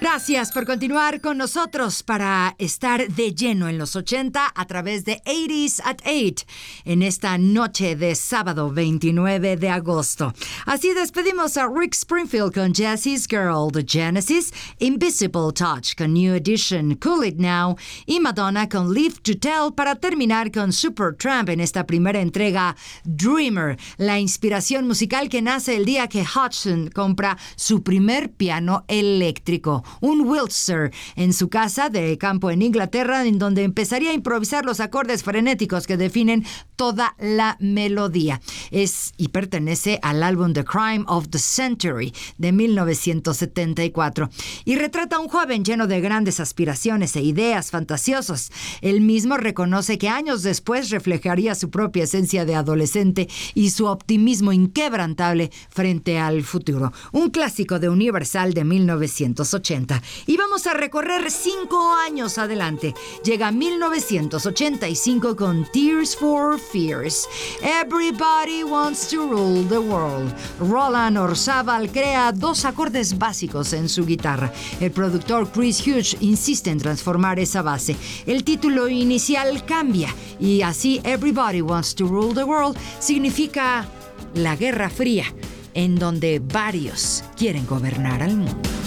Gracias por continuar con nosotros para estar de lleno en los 80 a través de 80s at 8 en esta noche de sábado 29 de agosto. Así despedimos a Rick Springfield con Jesse's Girl, The Genesis, Invisible Touch con New Edition, Cool It Now y Madonna con Live to Tell para terminar con Supertramp en esta primera entrega Dreamer, la inspiración musical que nace el día que Hodgson compra su primer piano eléctrico, un Wiltshire, en su casa de campo en Inglaterra, en donde empezaría a improvisar los acordes frenéticos que definen toda la melodía. Es y pertenece al álbum The Crime of the Century de 1974 y retrata a un joven lleno de grandes aspiraciones e ideas fantasiosas. Él mismo reconoce que años después reflejaría su propia esencia de adolescente y su optimismo inquebrantable frente al futuro. Un clásico de Universal de 1980. Y vamos a recorrer 5 años adelante. Llega 1985 con Tears for Fears. Everybody wants to rule the world. Roland Orzabal crea 2 acordes básicos en su guitarra. El productor Chris Hughes insiste en transformar esa base. El título inicial cambia y así Everybody wants to rule the world significa la Guerra Fría, en donde varios quieren gobernar al mundo.